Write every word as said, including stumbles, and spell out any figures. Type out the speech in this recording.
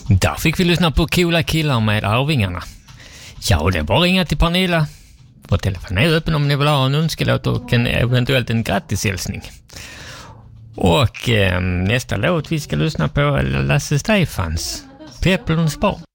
Där fick vi lyssna på Coola killar med Arvingarna. Ja, det är bara att ringa till Pernilla. Vår telefon är öppen om ni vill ha en önskelåt och en, eventuellt en grattishälsning. Och eh, nästa låt vi ska lyssna på är Lasse Stefans Peplons barn.